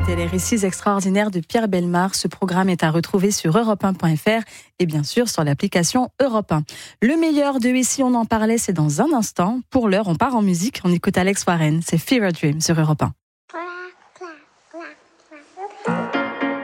C'était les récits extraordinaires de Pierre Bellemare. Ce programme est à retrouver sur europe1.fr et bien sûr sur l'application Europe 1. Le meilleur de Ici on en parlait, c'est dans un instant. Pour l'heure, on part en musique. On écoute Alex Warren. C'est Fever Dream sur Europe 1.